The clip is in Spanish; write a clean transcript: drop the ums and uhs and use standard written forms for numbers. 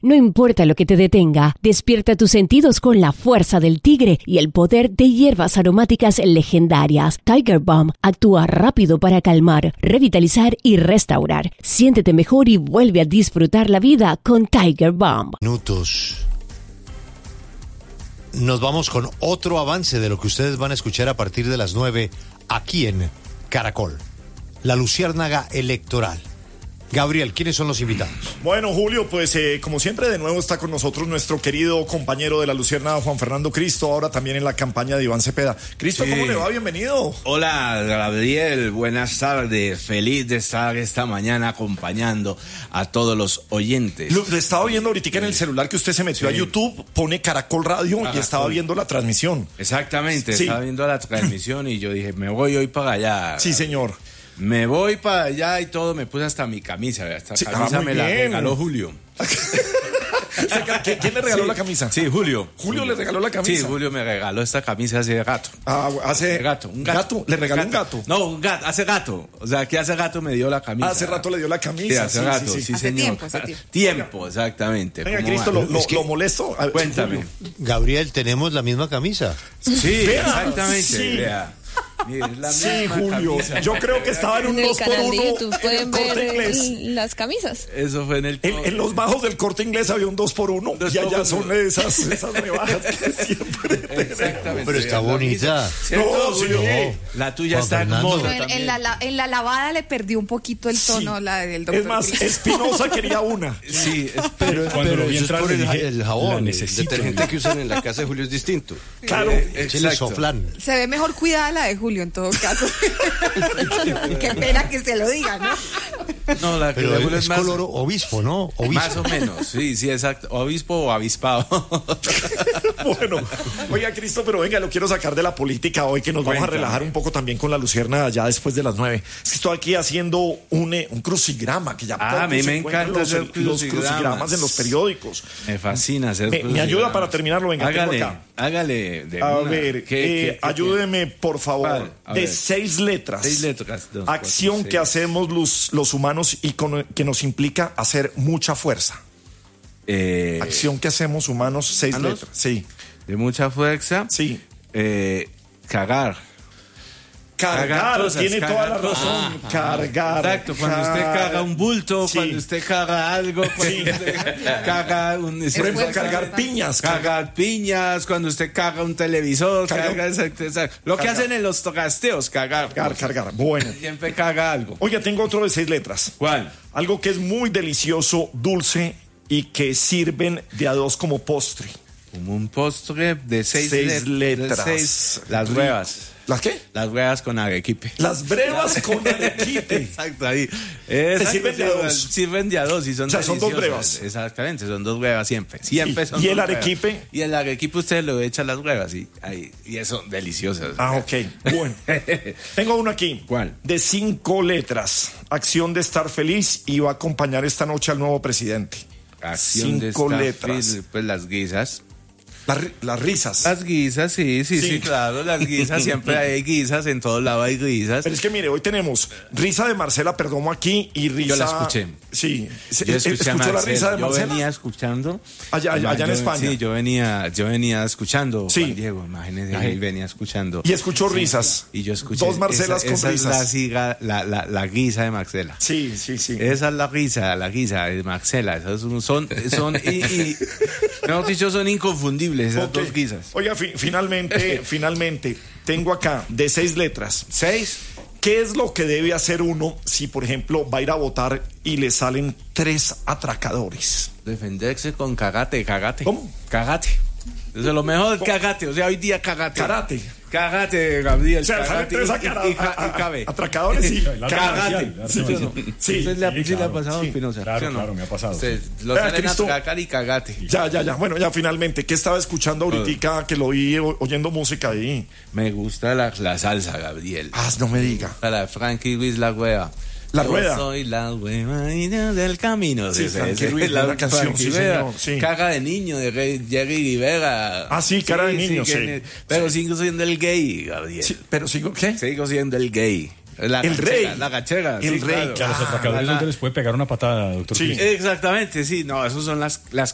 No importa lo que te detenga, despierta tus sentidos con la fuerza del tigre y el poder de hierbas aromáticas legendarias. Tiger Balm actúa rápido para calmar, revitalizar y restaurar. Siéntete mejor y vuelve a disfrutar la vida con Tiger Balm. Minutos. Nos vamos con otro avance de lo que ustedes van a escuchar a partir de las 9 aquí en Caracol. La luciérnaga electoral. Gabriel, ¿quiénes son los invitados? Bueno, Julio, pues como siempre de nuevo está con nosotros nuestro querido compañero de la luciérnaga, Juan Fernando Cristo, ahora también en la campaña de Iván Cepeda. Cristo, sí. ¿Cómo le va? Bienvenido. Hola, Gabriel, buenas tardes. Feliz de estar esta mañana acompañando a todos los oyentes. Lo estaba viendo ahorita en el celular que usted se metió a YouTube, pone Caracol Radio y estaba viendo la transmisión. Exactamente, estaba viendo la transmisión y yo dije, me voy hoy para allá. Sí, señor. Me voy para allá y todo, me puse hasta mi camisa. Esta camisa me la regaló Julio. ¿Quién le regaló la camisa? Sí, Julio. ¿Julio le regaló la camisa? Sí, Julio me regaló esta camisa hace gato. ¿Hace gato? Un gato. ¿Le regaló un gato? No, un gato, hace gato. O sea, que hace gato me dio la camisa. Hace rato le dio la camisa. Sí, hace rato, sí, señor. Tiempo, exactamente. Venga, Cristo, ¿lo molesto? Cuéntame. Gabriel, tenemos la misma camisa. Sí, exactamente. Vea. Sí, Julio. Camisa. Yo creo que estaba en un 2x1. Pueden ver las camisas. Eso fue en los bajos del Corte Inglés había un 2x1 y allá son esas rebajas que siempre. Exactamente. Pero está bonita. No, sí, no. La tuya está hermosa. En la lavada le perdió un poquito el tono, la del doctor. Es más, Espinosa quería una. Sí, pero lo vi entrar, por el jabón, el detergente que usan en la casa de Julio es distinto. Claro, el soflán. Se ve mejor cuidada la de Julio en todo caso. Qué pena que se lo diga, ¿no? No, la que pero de Julio es más color obispo, ¿no? Obispo. Más o menos, sí, exacto. Obispo o avispado. Bueno, oiga, Cristo, pero venga, lo quiero sacar de la política hoy, que nos vamos a relajar un poco también con la luciérnaga ya después de las 9. Es que estoy aquí haciendo un crucigrama, que ya a mí me encanta hacer los crucigramas en los periódicos. Me fascina hacer me ayuda para terminarlo, venga, hágale. A ver, ayúdeme, por favor, de 6 letras. 6 letras. Acción que hacemos los humanos y que nos implica hacer mucha fuerza. Acción que hacemos humanos, 6 letras. Sí. De mucha fuerza. Sí. Cargar, tiene toda la razón. Cargar. Exacto, cuando usted carga un bulto, cuando usted carga algo, cuando usted carga por ejemplo, cargar piñas. Cargar piñas, cuando usted carga un televisor, exacto. Lo que hacen en los trasteos, cargar. Bueno. Siempre carga algo. Oiga, tengo otro de 6 letras. ¿Cuál? Algo que es muy delicioso, dulce y que sirven de a 2 como postre. Como un postre de 6 letras. Las huevas. ¿Las qué? Las huevas con arequipe. Las brevas con arequipe. Exacto, ahí. Te sirven de a 2. Sirven de a 2 y son deliciosas. Son 2 brevas. Exactamente, son 2 huevas siempre. Siempre son. ¿Y el arequipe? Huevas. Y el arequipe usted lo echa las huevas y eso, deliciosas. Ok, bueno. Tengo uno aquí. ¿Cuál? De 5 letras. Acción de estar feliz y va a acompañar esta noche al nuevo presidente. Acción 5 de estar letras. Feliz, pues las guisas. Las risas. Las guisas, sí, claro, las guisas, siempre hay guisas, en todo lado hay guisas. Pero es que mire, hoy tenemos risa de Marcela Perdomo aquí y risa... Yo la escuché. Sí, ¿escuchó la risa de Marcela? Yo venía escuchando. Allá en España. Sí, yo venía escuchando, sí. Juan Diego, imagínese, ahí venía escuchando. Y escuchó risas. Y yo escuché. 2 Marcelas con risas. Esa es la guisa de Marcela. Sí. Esa es la guisa de Marcela. Esas son mejor dicho, son inconfundibles esas 2 guisas. Oiga, finalmente, tengo acá de 6 letras. 6. ¿Qué es lo que debe hacer uno si, por ejemplo, va a ir a votar y le salen 3 atracadores? Defenderse con cagate. ¿Cómo? Cagate. Eso es lo mejor, cagate. O sea, hoy día cagate. Cagate, Gabriel. O sea, cagate y cabe. Atracadores y cagate. Sí. Usted le ha pasado, Espinosa. Claro, me ha pasado. Lo salen a tracar y cagate. Ya. Bueno, ya finalmente, ¿qué estaba escuchando ahorita que lo vi oyendo música ahí? Me gusta la salsa, Gabriel. No me diga. La Frankie Ruiz, la hueva. La rueda. Soy la hueva del camino. Sí, Frankie Ruiz, la canción, sí, señor. Sí. Caga de niño de Jerry Rivera. Sí, cara de niño, sí. Pero sigo siendo el gay, Gabriel. Sí, pero ¿qué? Sigo siendo el gay. El rey. La gachera. El rey, claro. Los atracadores les puede pegar una patada, doctor. Sí. Exactamente, sí. No, esas son las